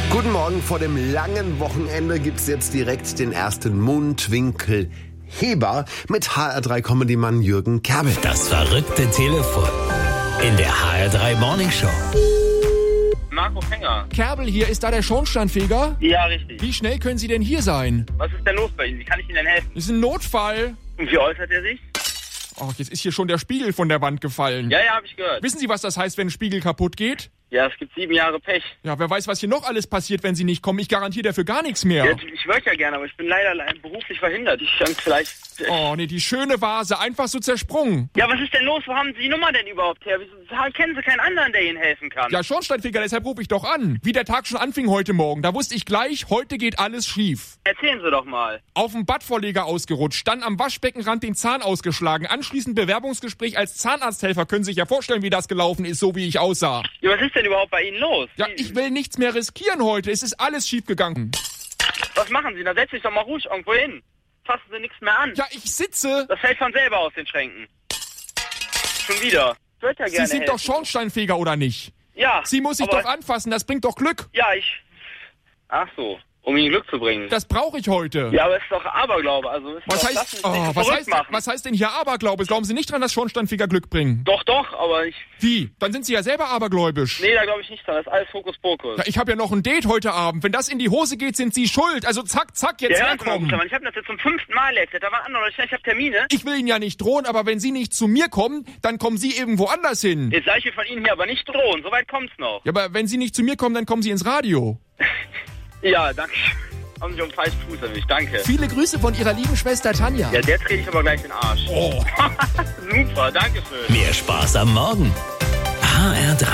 Guten Morgen, vor dem langen Wochenende gibt's jetzt direkt den ersten Mundwinkelheber mit HR3-Comedy-Mann Jürgen Kerbel. Das verrückte Telefon in der HR3 Morning Show. Marco Fänger. Kerbel, hier ist da der Schornsteinfeger. Ja, richtig. Wie schnell können Sie denn hier sein? Was ist denn los bei Ihnen? Wie kann ich Ihnen denn helfen? Das ist ein Notfall. Und wie äußert er sich? Ach, jetzt ist hier schon der Spiegel von der Wand gefallen. Ja, habe ich gehört. Wissen Sie, was das heißt, wenn ein Spiegel kaputt geht? Ja, es gibt 7 Jahre Pech. Ja, wer weiß, was hier noch alles passiert, wenn Sie nicht kommen. Ich garantiere dafür gar nichts mehr. Ja, ich möchte ja gerne, aber ich bin leider beruflich verhindert. Ich kann vielleicht... Oh, nee, die schöne Vase, einfach so zersprungen. Ja, was ist denn los? Wo haben Sie die Nummer denn überhaupt her? Wieso kennen Sie keinen anderen, der Ihnen helfen kann? Ja, Schornsteinfeger, deshalb rufe ich doch an. Wie der Tag schon anfing heute Morgen, da wusste ich gleich, heute geht alles schief. Erzählen Sie doch mal. Auf dem Badvorleger ausgerutscht, dann am Waschbeckenrand den Zahn ausgeschlagen, anschließend Bewerbungsgespräch als Zahnarzthelfer. Können Sie sich ja vorstellen, wie das gelaufen ist, so wie ich aussah. Ja, was ist denn überhaupt bei Ihnen los? Ja, ich will nichts mehr riskieren heute. Es ist alles schiefgegangen. Was machen Sie? Dann setzen Sie sich doch mal ruhig irgendwo hin. Fassen Sie nichts mehr an. Ja, ich sitze. Das fällt von selber aus den Schränken. Schon wieder. Ich würde ja gerne Sie sind helfen. doch Schornsteinfeger, oder nicht? Ja. Sie muss sich aber- doch anfassen, das bringt doch Glück. Ja, Ach so. Um Ihnen Glück zu bringen. Das brauche ich heute. Ja, aber es ist doch Aberglaube. Also ist Was doch, heißt, lassen Sie sich verrückt machen. was heißt denn hier Aberglaube? Glauben Sie nicht dran, dass Schornsteinfeger Glück bringen? Doch, aber ich... Wie? Dann sind Sie ja selber abergläubisch. Nee, da glaube ich nicht dran. Das ist alles Hokuspokus. Ja, ich habe ja noch ein Date heute Abend. Wenn das in die Hose geht, sind Sie schuld. Also zack, jetzt Ja, herkommen. ich habe das jetzt zum 5. Mal erklärt. Da waren andere Leute, ich habe Termine. Ich will Ihnen ja nicht drohen, aber wenn Sie nicht zu mir kommen, dann kommen Sie irgendwo anders hin. Jetzt sag ich mir von Ihnen hier aber nicht drohen. Soweit kommt's noch. Ja, aber wenn Sie nicht zu mir kommen, dann kommen Sie ins Radio. Ja, danke. Haben Sie um den falschen Fuß erwischt. Danke. Viele Grüße von Ihrer lieben Schwester Tanja. Ja, der trete ich aber gleich den Arsch. Oh. Super, danke schön. Mehr Spaß am Morgen. HR3.